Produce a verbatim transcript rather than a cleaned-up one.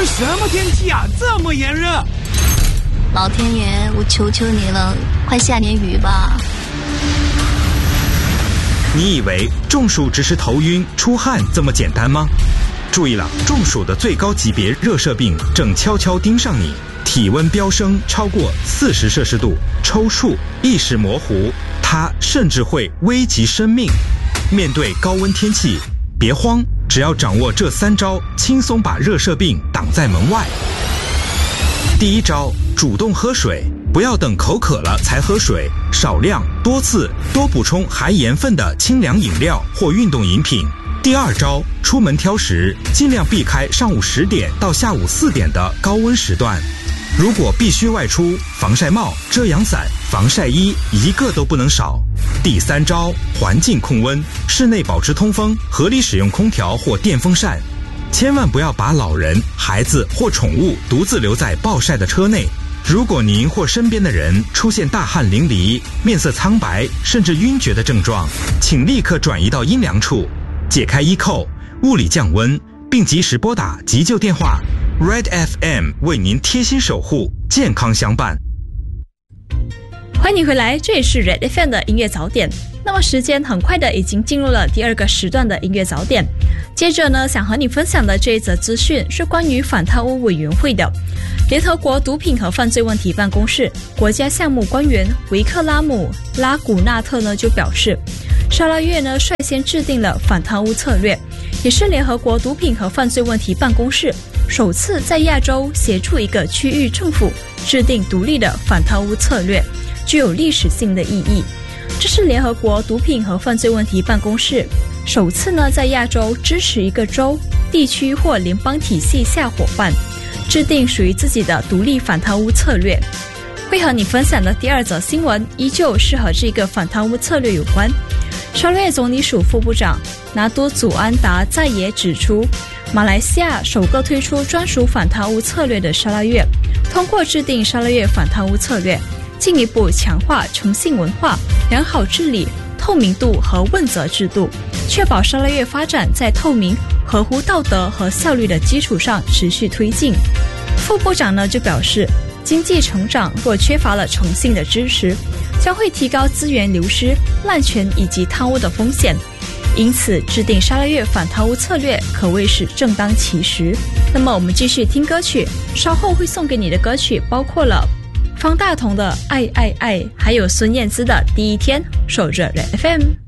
是什么天气啊，这么炎热？ 老天爷，我求求你了，快下点雨吧。 你以为中暑只是头晕出汗这么简单吗？注意了，中暑的最高级别热射病正悄悄盯上你，体温飙升超过四十摄氏度，抽搐、意识模糊，它甚至会危及生命。面对高温天气，别慌，只要掌握这三招，轻松把热射病挡在门外。第一招，主动喝水，不要等口渴了才喝水，少量、多次、多补充含盐分的清凉饮料或运动饮品。第二招，出门挑食，尽量避开上午十点到下午四点的高温时段。如果必须外出，防晒帽、遮阳伞、防晒衣一个都不能少。第三招，环境控温，室内保持通风，合理使用空调或电风扇。千万不要把老人、孩子或宠物独自留在暴晒的车内。如果您或身边的人出现大汗淋漓、面色苍白甚至晕厥的症状，请立刻转移到阴凉处，解开衣扣，物理降温，并及时拨打急救电话。Red F M 为您贴心守护，健康相伴。 欢迎回来，这里是 Red F M 的音乐早点。那么时间很快的已经进入了第二个时段的音乐早点。接着呢，想和你分享的这一则资讯是关于反贪污委员会的。联合国毒品和犯罪问题办公室国家项目官员维克拉姆拉古纳特呢就表示，沙拉越呢率先制定了反贪污策略，也是联合国毒品和犯罪问题办公室首次在亚洲协助一个区域政府制定独立的反贪污策略，具有历史性的意义。这是联合国毒品和犯罪问题办公室首次呢在亚洲支持一个州、地区或联邦体系下伙伴制定属于自己的独立反贪污策略。会和你分享的第二则新闻依旧是和这个反贪污策略有关。沙拉越总理署副部长拿督祖安达在也指出，马来西亚首个推出专属反贪污策略的沙拉越，通过制定沙拉越反贪污策略，进一步强化诚信文化、良好治理、透明度和问责制度，确保沙拉越发展在透明、合乎道德和效率的基础上持续推进。副部长呢就表示，经济成长若缺乏了诚信的支持，将会提高资源流失、滥权以及贪污的风险。因此制定沙拉越反贪污策略可谓是正当其时。那么我们继续听歌曲，稍后会送给你的歌曲包括了方大同的爱爱爱，还有孙燕姿的第一天。守着 Red F M。